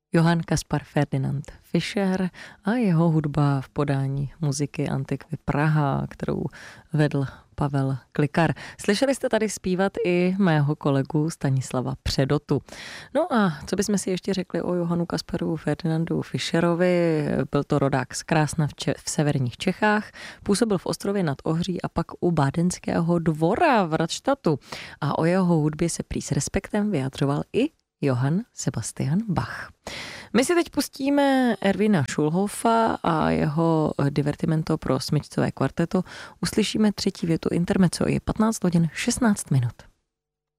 Johann Caspar Ferdinand Fischer a jeho hudba v podání muziky Antikvy Praha, kterou vedl Pavel Klikar. Slyšeli jste tady zpívat i mého kolegu Stanislava Předotu. No a co bychom si ještě řekli o Johannu Casparu Ferdinandu Fischerovi? Byl to rodák z Krásna v severních Čechách, působil v Ostrově nad Ohří a pak u Bádenského dvora v Radštatu. A o jeho hudbě se prý s respektem vyjadřoval i Johann Sebastian Bach. My si teď pustíme Erwina Schulhofa a jeho divertimento pro smyčcové kvarteto. Uslyšíme třetí větu intermezzo. Je 15 hodin 16 minut.